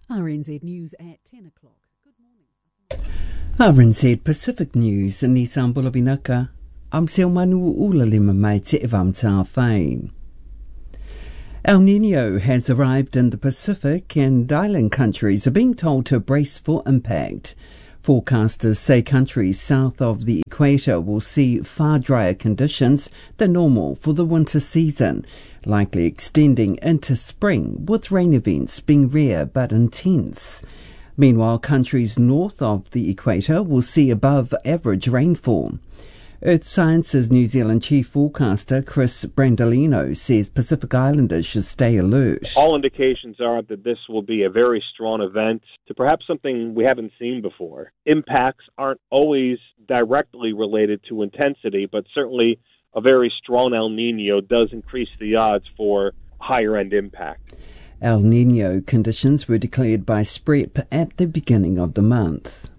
RNZ News at 10 o'clock. Good morning. RNZ Pacific News in Nissan Bulavinaka. I'm Selmanu Ulalima mai te evam tā whai. El Niño has arrived in the Pacific and island countries are being told to brace for impact. Forecasters say countries south of the equator will see far drier conditions than normal for the winter season, likely extending into spring, with rain events being rare but intense. Meanwhile, countries north of the equator will see above average rainfall. Earth Sciences New Zealand chief forecaster Chris Brandolino says Pacific Islanders should stay alert. All indications are that this will be a very strong event to perhaps something we haven't seen before. Impacts aren't always directly related to intensity, but certainly a very strong El Niño does increase the odds for higher-end impact. El Niño conditions were declared by SPREP at the beginning of the month.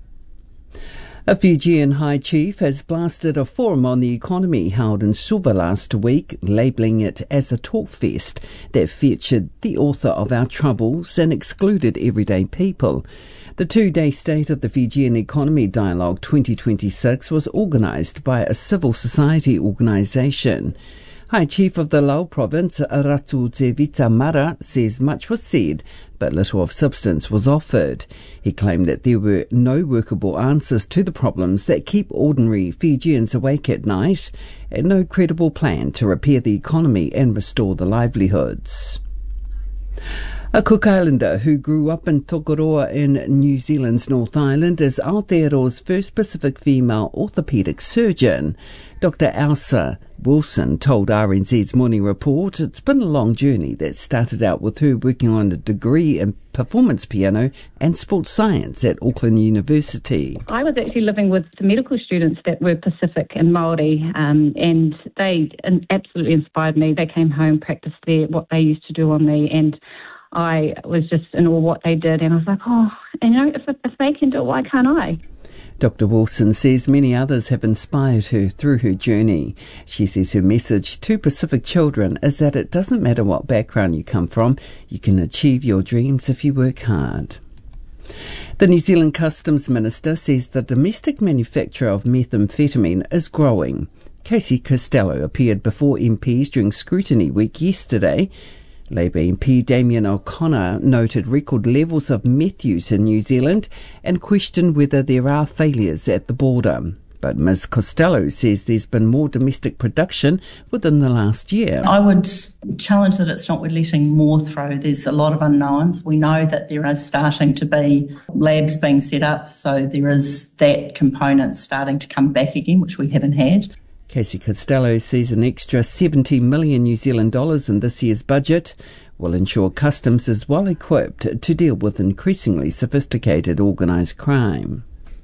A Fijian High Chief has blasted a forum on the economy held in Suva last week, labelling it as a talkfest that featured the author of Our Troubles and excluded everyday people. The two-day State of the Fijian Economy Dialogue 2026 was organised by a civil society organisation. High Chief of the Lau Province, Ratu Te Vita Mara, says much was said, but little of substance was offered. He claimed that there were no workable answers to the problems that keep ordinary Fijians awake at night, and no credible plan to repair the economy and restore the livelihoods. A Cook Islander who grew up in Tokoroa in New Zealand's North Island is Aotearoa's first Pacific female orthopaedic surgeon. Dr. Elsa Wilson told RNZ's Morning Report it's been a long journey that started out with her working on a degree in performance piano and sports science at Auckland University. I was actually living with the medical students that were Pacific and Māori, and they absolutely inspired me. They came home, practiced what they used to do on me, and I was just in awe what they did, and I was like, if they can do it, why can't I? Dr. Wilson says many others have inspired her through her journey. She says her message to Pacific children is that it doesn't matter what background you come from, you can achieve your dreams if you work hard. The New Zealand Customs Minister says the domestic manufacture of methamphetamine is growing. Casey Costello appeared before MPs during Scrutiny Week yesterday. Labour MP Damien O'Connor noted record levels of meth use in New Zealand and questioned whether there are failures at the border. But Ms Costello says there's been more domestic production within the last year. I would challenge that it's not we're letting more through. There's a lot of unknowns. We know that there is starting to be labs being set up, so there is that component starting to come back again, which we haven't had. Casey Costello sees an extra 70 million New Zealand dollars in this year's budget will ensure Customs is well equipped to deal with increasingly sophisticated organised crime.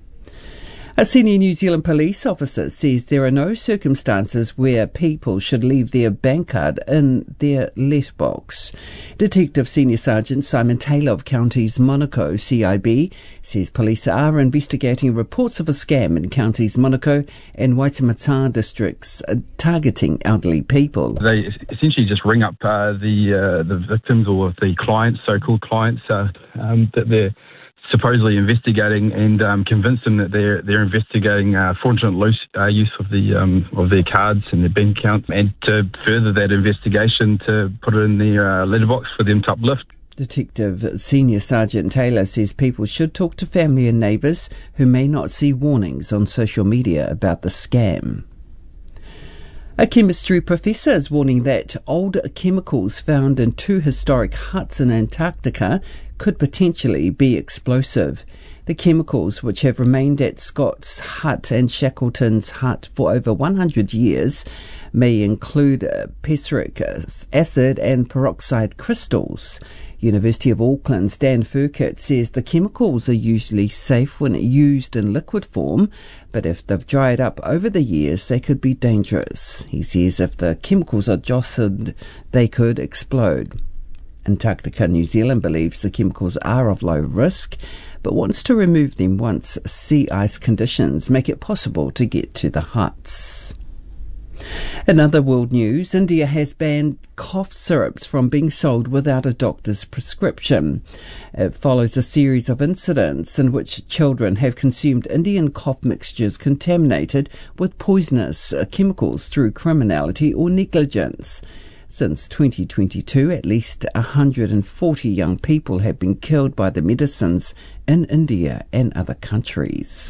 A senior New Zealand police officer says there are no circumstances where people should leave their bank card in their letterbox. Detective Senior Sergeant Simon Taylor of Counties Monaco CIB says police are investigating reports of a scam in Counties Monaco and Waitemata districts targeting elderly people. They essentially just ring up the victims or the clients, so-called clients, that they're supposedly investigating, and convince them that they're investigating fraudulent use of their cards and their bank account, and to further that investigation to put it in their letterbox for them to uplift. Detective Senior Sergeant Taylor says people should talk to family and neighbours who may not see warnings on social media about the scam. A chemistry professor is warning that old chemicals found in two historic huts in Antarctica could potentially be explosive. The chemicals, which have remained at Scott's Hut and Shackleton's Hut for over 100 years, may include pesric acid and peroxide crystals. University of Auckland's Dan Furkett says the chemicals are usually safe when used in liquid form, but if they've dried up over the years, they could be dangerous. He says if the chemicals are jostled, they could explode. Antarctica New Zealand believes the chemicals are of low risk, but wants to remove them once sea ice conditions make it possible to get to the huts. In other world news, India has banned cough syrups from being sold without a doctor's prescription. It follows a series of incidents in which children have consumed Indian cough mixtures contaminated with poisonous chemicals through criminality or negligence. Since 2022, at least 140 young people have been killed by the medicines in India and other countries.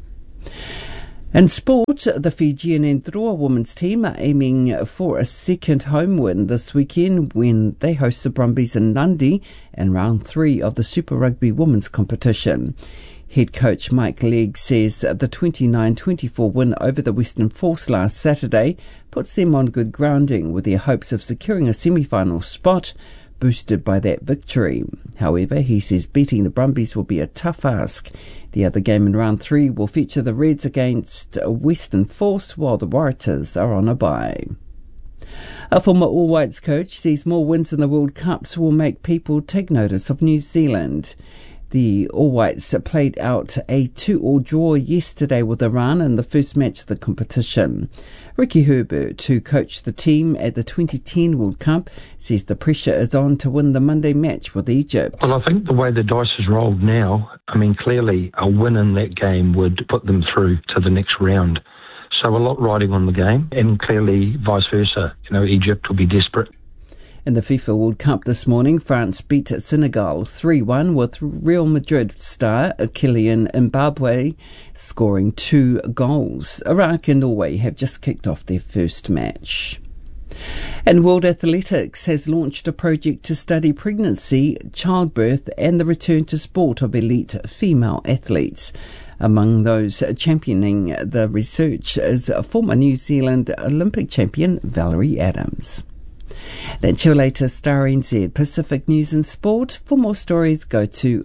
In sport, the Fijian Ndroa women's team are aiming for a second home win this weekend when they host the Brumbies in Nadi in round 3 of the Super Rugby women's competition. Head coach Mike Legg says the 29-24 win over the Western Force last Saturday puts them on good grounding with their hopes of securing a semi-final spot boosted by that victory. However, he says beating the Brumbies will be a tough ask. The other game in round 3 will feature the Reds against Western Force while the Waratahs are on a bye. A former All Whites coach says more wins in the World Cups will make people take notice of New Zealand. The All Whites played out a 2-2 draw yesterday with Iran in the first match of the competition. Ricky Herbert, who coached the team at the 2010 World Cup, says the pressure is on to win the Monday match with Egypt. Well, I think the way the dice is rolled now, clearly a win in that game would put them through to the next round. So a lot riding on the game, and clearly vice versa. Egypt will be desperate. In the FIFA World Cup this morning, France beat Senegal 3-1 with Real Madrid star Kylian Mbappe scoring 2 goals. Iraq and Norway have just kicked off their first match. And World Athletics has launched a project to study pregnancy, childbirth and the return to sport of elite female athletes. Among those championing the research is former New Zealand Olympic champion Valerie Adams. That's your latest RNZ Pacific News and Sport. For more stories, go to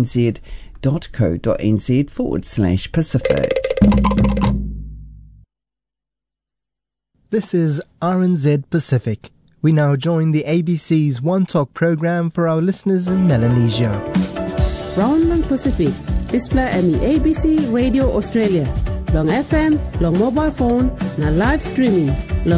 rnz.co.nz/Pacific. This is RNZ Pacific. We now join the ABC's One Talk program for our listeners in Melanesia. Brownland Pacific, display Emmy ABC Radio Australia. Long FM, long mobile phone, na live streaming, long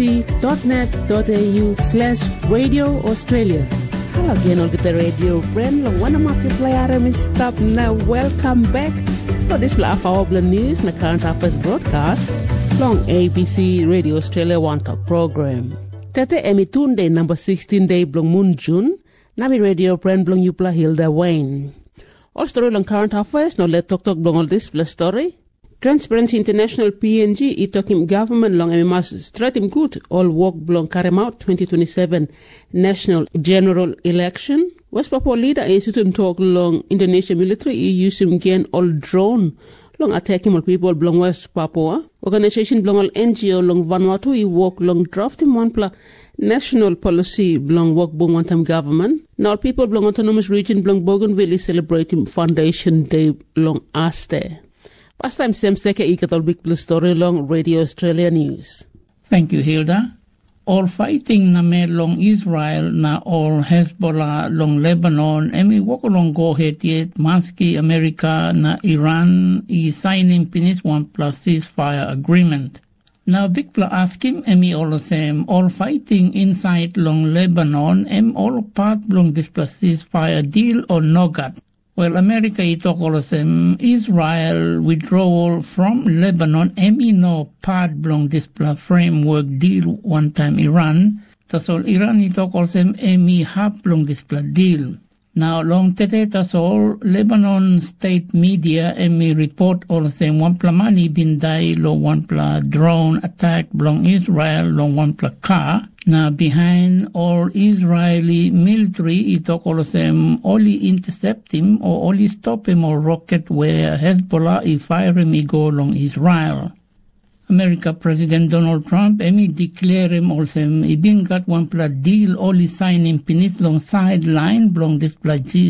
abc.net.au/Radio Australia. Hello again, on the radio friend, long one of my player stop now. Welcome back. For this of our news, na current affairs broadcast, long ABC Radio Australia One Talk program. Tete Emi Tunde number 16 day blong moon June, nami radio friend blong Yupla Hilda Wayne. All story long current affairs, no let talk blong all this plus story. Transparency International PNG itokim government long emas stratim good all work blong carry out 2027 national general election. West Papua leader institute talk long Indonesian military use gain all drone long attacking all people blong West Papua. Organization blong all NGO long Vanuatu work long drafting one pla national policy blong work blong one time government. Now people blong autonomous region blong Bougainville is celebrating Foundation Day long Aste. Past time Sam Seke ikatol big plus story long Radio Australia News. Thank you, Hilda. All fighting na me long Israel na all Hezbollah long Lebanon emi wako long go ahead yet maski America na Iran signing finish 1+ ceasefire agreement. Now big pla asking emi all the same all fighting inside long Lebanon all part long this plus ceasefire deal or nogat. Well, America itok all the same Israel withdrawal from Lebanon no part belong this framework deal one time Iran. That's all Iran itok all the same half belong this deal. Now long tete that's all Lebanon state media report all the same one money bin die lo one drone attack belong Israel long one car. Now behind all Israeli military, it talk all the same, only intercept him or only stop him or rocket where Hezbollah fire him go along Israel. America President Donald Trump, declare him also, he been got one deal only sign him finish long sideline belong this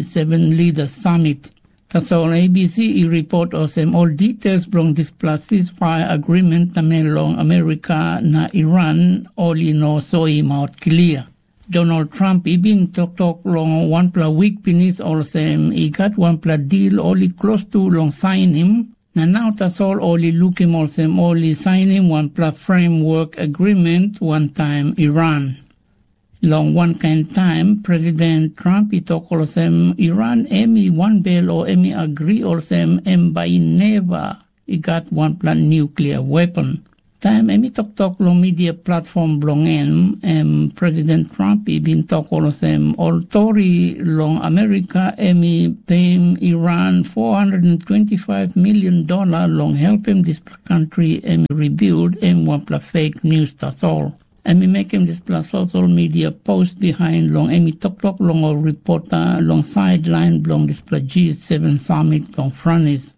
G7 leader summit. That's all ABC he report also all details belong this ceasefire agreement long America na Iran only no so him out clear. Donald Trump he been talk long one week finish also he got one deal only close to long sign him Na now that's all only looking all them only signing one plus framework agreement one time Iran. Long one kind time, President Trump talk all them Iran emi one bill or emi agree all them and by never he got one plan nuclear weapon. Time emi talk long media platform blong President Trump he been talk all of them all Tory long America emi pay Iran $425 million long help him this country and rebuild one plus fake news that's all. And we make him this plus social media post behind long Amy talk long or reporter long sideline long this plus G7 summit long front is.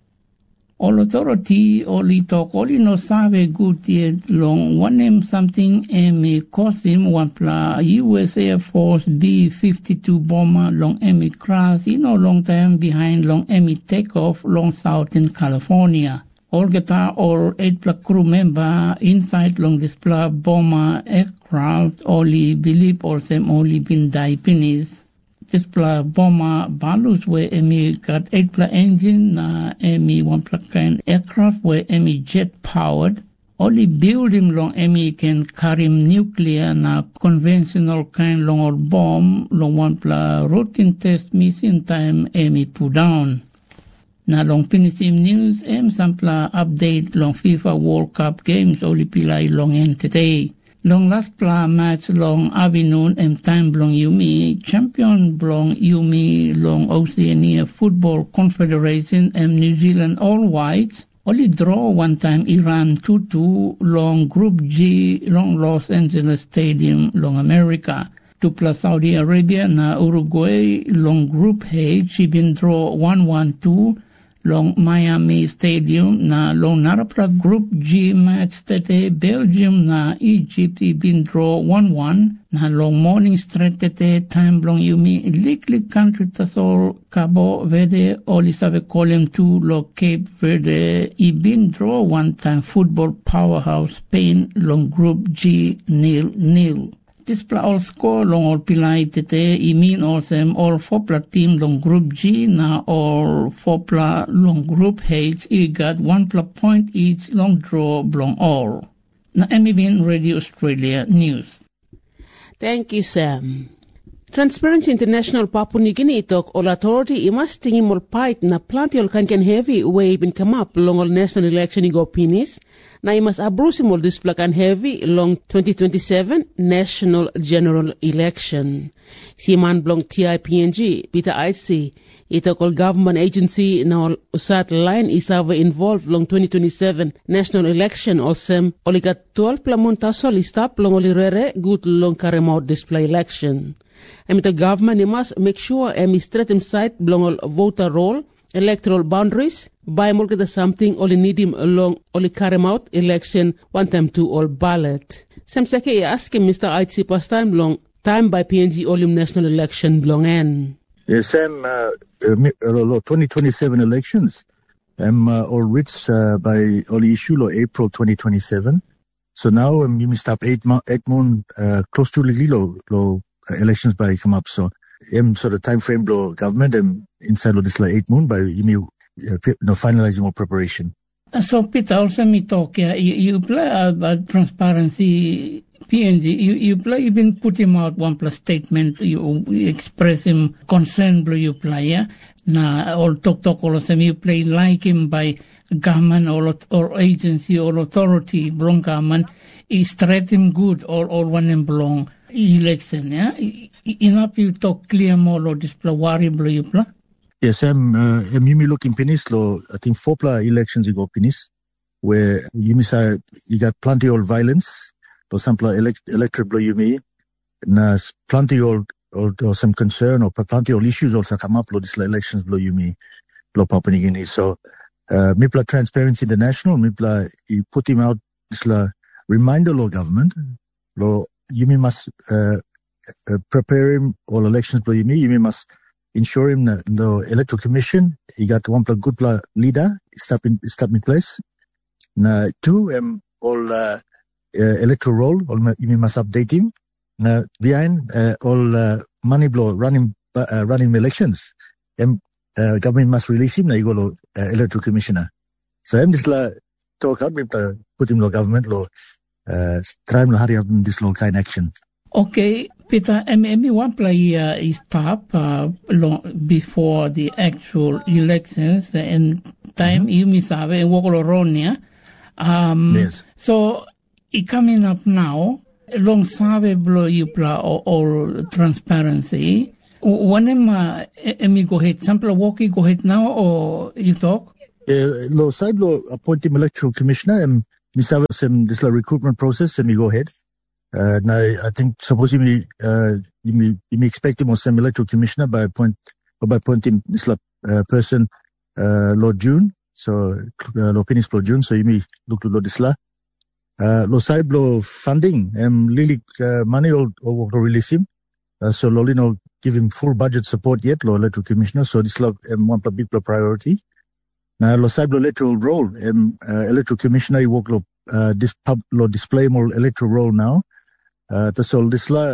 All authority only talk only no sabe good yet long one name something Amy cost him one plus US Air Force B-52 bomber long Amy crash long time behind long Amy takeoff long Southern California. All guitar or 8 crew member inside long display bomber aircraft only believe or them only been die penis. Display bomber balus where Emi got 8 engine na Emi 1 kind aircraft where Emi jet powered. Only build him long Emi can carry him nuclear na conventional kind long old bomb long 1 routine test missing time Emi put down. Na long finishing news, sampla update long FIFA World Cup games only pilay long end today. Long last match long afternoon time blong Yumi, champion blong Yumi long Oceania Football Confederation New Zealand All Whites. Only draw one time Iran 2-2 long Group G long Los Angeles Stadium long America. 2+ Saudi Arabia na Uruguay long Group H, she been draw 1-1-2. Long Miami Stadium na long narapla Group G match tete Belgium na Egypt been draw 1-1 na long morning straight tete time long Yumi Lik country tasol Cabo Verde oli sabe column 2 lo Cape Verde been draw one time football powerhouse Spain long Group G 0-0. Display all score long all pilay tete mean all them all 4 team long Group G na all 4 long Group H got 1 point each long draw long all. Na MBN Radio Australia News. Thank you, Sam. Transparency International Papua New Guinea talk all authority must think more fight na plenty all can heavy way been come up long all national election in go pinis. Na imas abrusimol display kan heavy long 2027 national general election. Siman blong TIPNG Peter IC ito called government agency na usat line isava involved long 2027 national election also oliga 12 plamunta solistap long olirere good long karemot display election. The government must make sure straight side belong voter roll, electoral boundaries, by more get something only need him along only carry out election 1 time 2 all ballot. Some sake ask him Mr. IC past time long time by PNG Olim national election belong in. Yes, Sam 2027 elections all reached by only issue April 2027. So now you must stop 8 months close to low elections by come up. So sort of time frame blow government inside of this 8 months by you finalizing more preparation. So Peter also me talk you play about transparency PNG you play you been put him out 1+ statement you express him concern blow you play na all talk all of them you play like him by government or agency or authority belong government is straight him good or one him belong election, enough you talk clear more or display worry blow you play. Yes, you may look in Penis I think 4 elections you go Penis, where you got plenty of violence, or some electorate blow you may, and plenty of some concern or plenty of issues also come up this elections blow you may blow Papua New Guinea. So Mipla Transparency International, Mipla you put him out this reminder law government law. You must prepare him all elections blow you must ensure him the electoral commission he got 1 good leader step in place. 2 all electoral roll all you must update him. Behind all money blow running elections government must release him go electoral commissioner. So I'm just like talk out with put him law government law try to hurry up in this law kind action. Okay, Peter, one player is top before the actual elections and time you miss and walk around here. Yes. So it coming up now, long sabe blow you play all transparency. When am go ahead, sample walkie go ahead now or you talk? Law side law appoint him electoral commissioner and Miss this recruitment process and we go ahead. Now I think suppose you may expect him or some electoral commissioner by appointing this person Lord June. So Lord Penis Lord June, so you may look to Lord Isla. Law side law funding really money or release him. So Lolino give him full budget support yet, law electoral commissioner. So this one big priority. Now, lo side electoral roll, electoral commissioner, you work display more electoral roll now. That's all this lo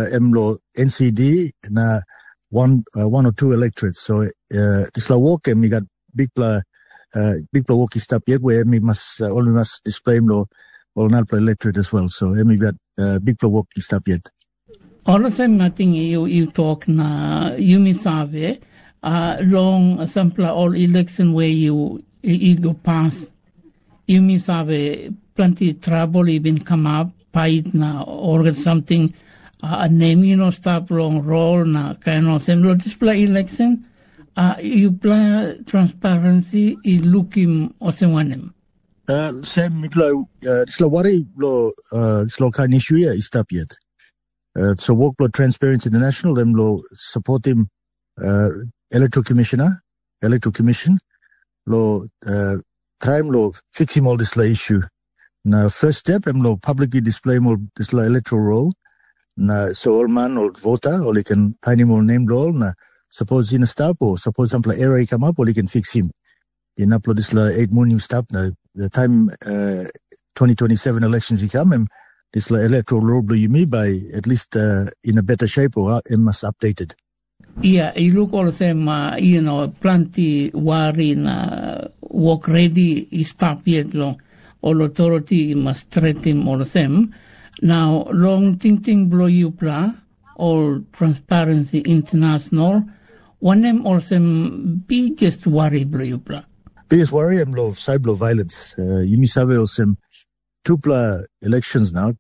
NCD na one or two electorates. So this lo work we got big worky stuff yet where we must only must display lo not electorate as well. So we got big worky stuff yet. All the same nothing you talk na you misave. Long sample all election where you go past, you miss have plenty trouble even come up, fight na or something, a name stop long roll na kind of same display election. You play transparency is looking also one. Same it's worry slow kind issue is stop yet. So workload transparency international them lo support him electoral commission lo try lo fix him all this issue. Now first step lo publicly display more this electoral roll. Now so all man or voter or he can find him all name roll. Now suppose in a stop or suppose some error come up or he can fix him. In upload this 8 morning stop now the time 2027 elections he come and this electoral roll blow you me by at least in a better shape or it must updated. Yeah, you look all the same, plenty worry work ready stop yet long. All authority must treat him all the same. Now, long thing blow you pla, all transparency international. One them also biggest worry blow you pla. Biggest worry am low cyber violence. You miss some two elections now,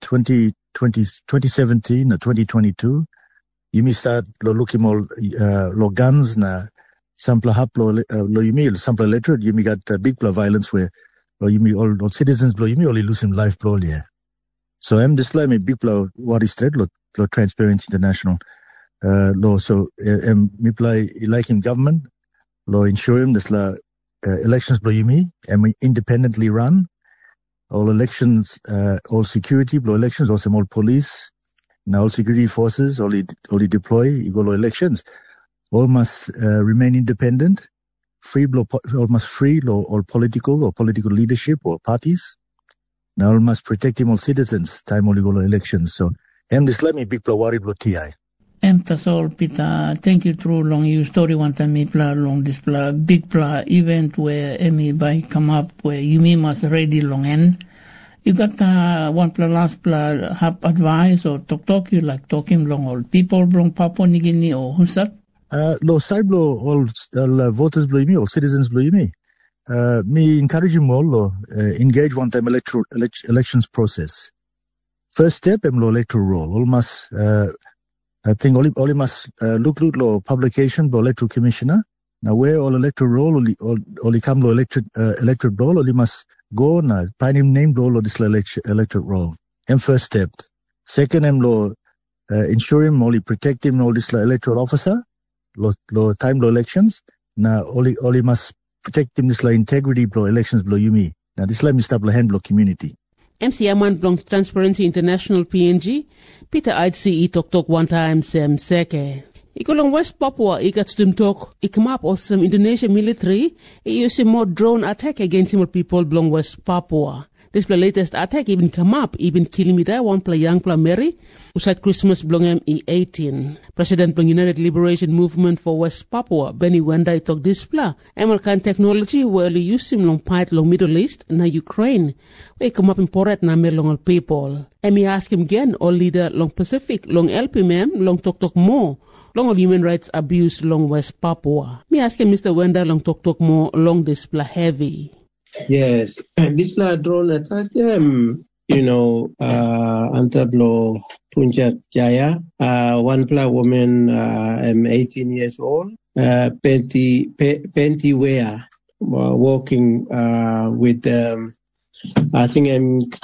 2017 or 2022. You may start looking more guns na sample hap lo you may sample electorate you may got big violence where you may all citizens blow you may only lose him life blow yeah. So I'm this like me big what is threat lo Transparency International law so me play like him government lo ensure him this elections blow you me and we independently run all elections all security blow elections also all police. Now all security forces only deploy, you go to elections. All must remain independent, all must free all political leadership or parties. Now all must protect all citizens, time only go to elections. So this let me big worry blow TI. That's all, Peter. Thank you through long you story one time me play long this big event where Emmy by come up where you may must ready long end. You got one last have advice or talk you like talking long old people from Papua New Guinea or who's that? No side blow all voters blow me, all citizens blow me. Me encourage them all engage one time elections process. First step electoral roll. All must I think all must look publication by electoral commissioner. Now where all electoral roll only come electorate roll only must go na find him name roll or this electorate roll. And first step. Second ensure him only protect him all this electoral officer time elections. Now only must protect him this integrity elections you me. Now this me stop hand community. MCM1 belongs to Transparency International PNG. Peter ICE talk one time Sam Seke. Ikolong West Papua, ikat stum talk, ikmap or some Indonesian military, use more drone attack against more people belong West Papua. This latest attack even come up, even killing me there, one play young play Mary, who said Christmas belong E18. President of United Liberation Movement for West Papua, Benny Wenda, talk this play. American technology will use him long part long Middle East na Ukraine. We come up important na me long people. And me ask him again, all leader long Pacific, long LPMM, long talk more, long all human rights abuse long West Papua. Me ask him, Mr. Wenda, long talk more, long display heavy. Yes, this drone attack, Antablo Punjab Jaya, one black woman, 18 years old, Penti wear, walking with, I think